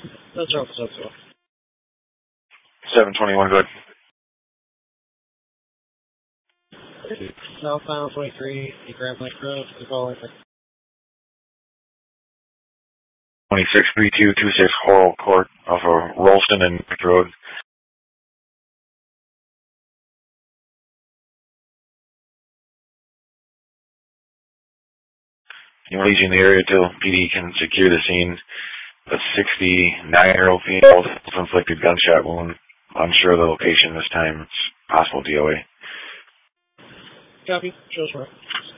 That's right. That's right. 721, go ahead. Southbound 23, Grand Lake Road, is all I think. 263226 Coral Court off of Rolston and Lake Road. You know, leaving the area till PD can secure the scene. A 69-year-old female with inflicted gunshot wound. Unsure of the location this time. It's possible DOA. Copy. Shows right.